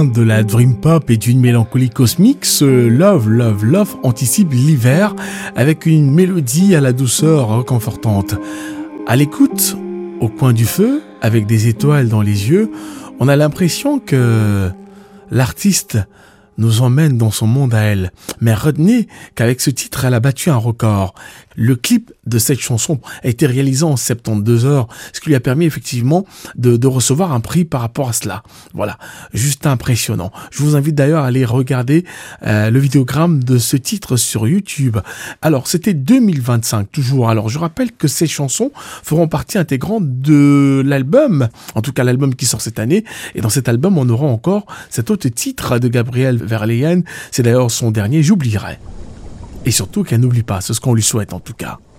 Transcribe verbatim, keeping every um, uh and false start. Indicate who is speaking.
Speaker 1: sein de la dream pop et d'une mélancolie cosmique, ce Love, Love, Love anticipe l'hiver avec une mélodie à la douceur réconfortante. À l'écoute, au coin du feu, avec des étoiles dans les yeux, on a l'impression que l'artiste nous emmène dans son monde à elle. Mais retenez qu'avec ce titre, elle a battu un record. Le clip de cette chanson a été réalisé en soixante-douze heures, ce qui lui a permis effectivement de, de recevoir un prix par rapport à cela. Voilà, juste impressionnant. Je vous invite d'ailleurs à aller regarder euh, le vidéogramme de ce titre sur YouTube. Alors, c'était deux mille vingt-cinq, toujours. Alors, je rappelle que ces chansons feront partie intégrante de l'album, en tout cas l'album qui sort cette année. Et dans cet album, on aura encore cet autre titre de Gabriel Verlaine. C'est d'ailleurs son dernier, J'oublierai. Et surtout qu'elle n'oublie pas, c'est ce qu'on lui souhaite en tout cas.